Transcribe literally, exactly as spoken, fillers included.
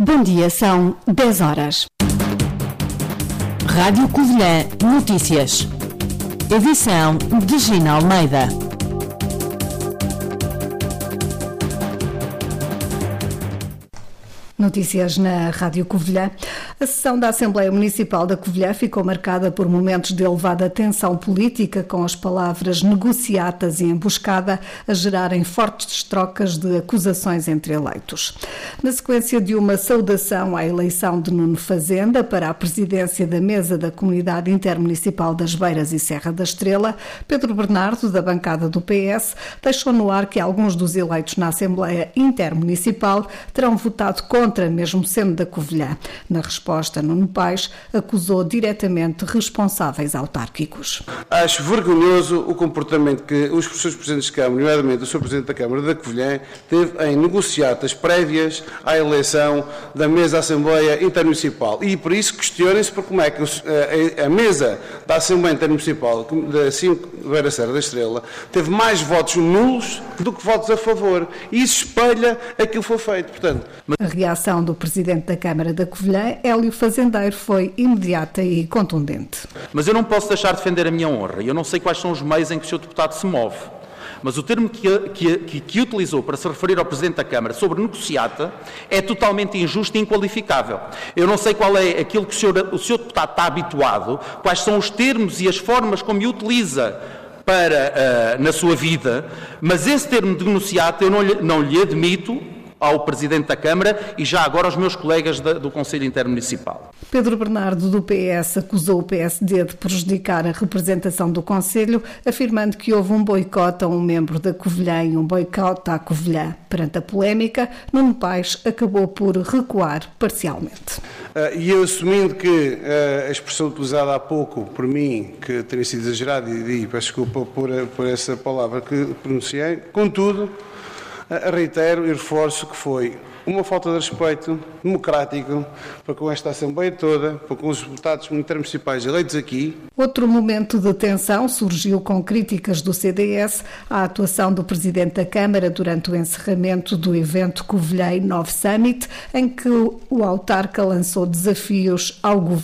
Bom dia, são dez horas. Rádio Covilhã Notícias. Edição de Gina Almeida. Notícias na Rádio Covilhã. A sessão da Assembleia Municipal da Covilhã ficou marcada por momentos de elevada tensão política, com as palavras negociatas e emboscada a gerarem fortes trocas de acusações entre eleitos. Na sequência de uma saudação à eleição de Nuno Fazenda para a presidência da mesa da Comunidade Intermunicipal das Beiras e Serra da Estrela, Pedro Bernardo, da bancada do P S, deixou no ar que alguns dos eleitos na Assembleia Intermunicipal terão votado contra, mesmo sendo da Covilhã. Na resposta, Nuno Paes acusou diretamente responsáveis autárquicos. Acho vergonhoso o comportamento que os seus presidentes de Câmara, nomeadamente o senhor Presidente da Câmara da Covilhã, teve em negociatas prévias à eleição da mesa da Assembleia Intermunicipal. E por isso questionem-se por como é que a mesa da Assembleia Intermunicipal da cinco Beira Serra da Estrela teve mais votos nulos do que votos a favor. E isso espelha aquilo que foi feito. Portanto, a reação do Presidente da Câmara da Covilhã, Hélio Fazendeiro, foi imediata e contundente. Mas eu não posso deixar de defender a minha honra. Eu não sei quais são os meios em que o senhor Deputado se move. Mas o termo que, que, que, que utilizou para se referir ao Presidente da Câmara sobre negociata é totalmente injusto e inqualificável. Eu não sei qual é aquilo que o senhor, o senhor Deputado está habituado, quais são os termos e as formas como o utiliza para, uh, na sua vida, mas esse termo de negociata eu não lhe, não lhe admito ao Presidente da Câmara e já agora aos meus colegas da, do Conselho Intermunicipal. Pedro Bernardo, do P S, acusou o P S D de prejudicar a representação do Conselho, afirmando que houve um boicote a um membro da Covilhã e um boicote à Covilhã. Perante a polémica, Nuno Paes acabou por recuar parcialmente. Uh, e eu, assumindo que uh, a expressão utilizada há pouco por mim, que teria sido exagerada, e, e peço desculpa por, por essa palavra que pronunciei, contudo, reitero e reforço que foi uma falta de respeito democrático para com esta Assembleia toda, para com os deputados intermunicipais eleitos aqui. Outro momento de tensão surgiu com críticas do C D S à atuação do Presidente da Câmara durante o encerramento do evento Covilhã Inove Summit, em que o autarca lançou desafios ao governo.